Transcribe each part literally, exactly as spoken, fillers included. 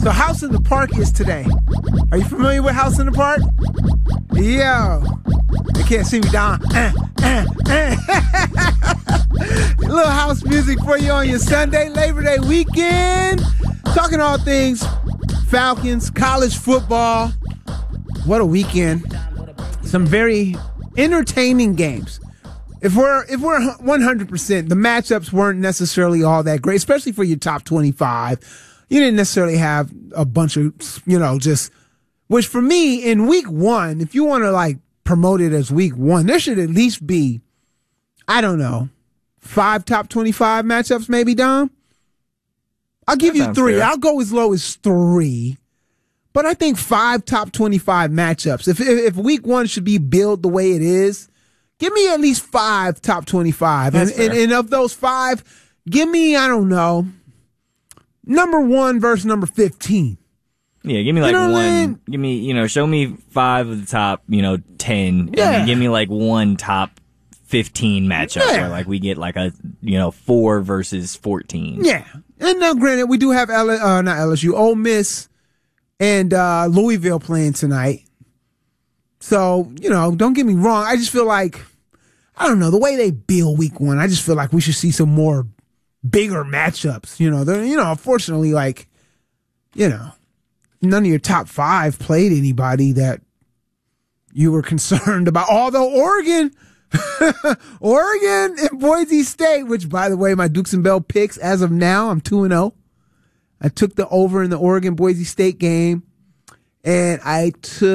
So House in the Park is today. Are you familiar with House in the Park? Yo. They can't see me down. Uh, uh, uh. A little house music for you on your Sunday, Labor Day weekend. Talking all things Falcons, college football. What a weekend. Some very entertaining games. If we're if we're one hundred percent, the matchups weren't necessarily all that great, especially for your top twenty-five. You didn't necessarily have a bunch of, you know, just, which for me, in week one, if you want to like promote it as week one, there should at least be, I don't know, five top twenty-five matchups maybe, Dom? I'll give you three. Fair. I'll go as low as three. But I think five top twenty-five matchups. If, if if week one should be billed the way it is, give me at least five top twenty-five. And, and, and of those five, give me, I don't know, number one versus number fifteen. Yeah, give me like you know one. I mean? Give me, you know, show me five of the top, you know, ten. Yeah. And then give me like one top fifteen matchup Yeah. where like we get like a, you know, four versus fourteen. Yeah. And now, granted, we do have, L- uh, not L S U, Ole Miss and uh, Louisville playing tonight. So, you know, don't get me wrong. I just feel like, I don't know, the way they bill week one, I just feel like we should see some more bigger matchups. You know, they're, you know, unfortunately, like, you know, none of your top five played anybody that you were concerned about. Although Oregon, Oregon and Boise State, which, by the way, my Dukes and Bell picks as of now, I'm two and oh. I took the over in the Oregon-Boise State game, and I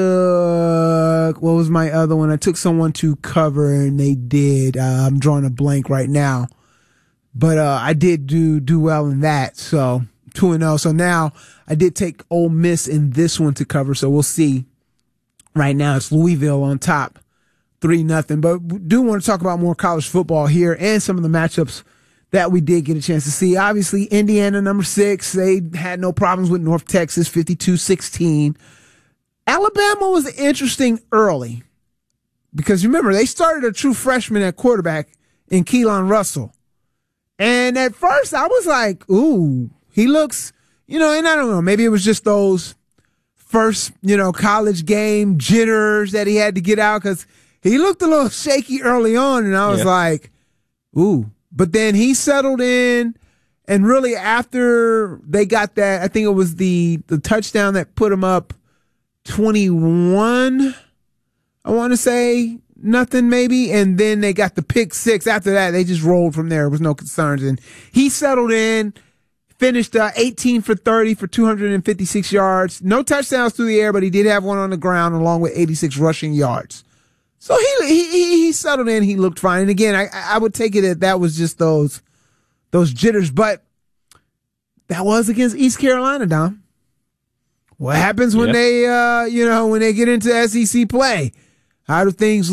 took, what was my other one? I took someone to cover, and they did. Uh, I'm drawing a blank right now. But uh, I did do do well in that, so two and oh. So now I did take Ole Miss in this one to cover, so we'll see. Right now it's Louisville on top, three nothing. But we do want to talk about more college football here and some of the matchups that we did get a chance to see. Obviously, Indiana, number six, they had no problems with North Texas, fifty-two sixteen. Alabama was interesting early because, remember, they started a true freshman at quarterback in Keelan Russell. And at first, I was like, ooh, he looks, you know, and I don't know, maybe it was just those first, you know, college game jitters that he had to get out because he looked a little shaky early on, and I was yeah. like, ooh. But then he settled in, and really after they got that, I think it was the, the touchdown that put him up twenty-one, I want to say, nothing maybe, and then they got the pick six. After that, they just rolled from there. There was no concerns, and he settled in, finished uh, eighteen for thirty for two hundred fifty-six yards. No touchdowns through the air, but he did have one on the ground along with eighty-six rushing yards. So he he he settled in. He looked fine. And again, I I would take it that that was just those those jitters, but that was against East Carolina, Dom. What happens when yep. they uh you know when they get into S E C play? How do things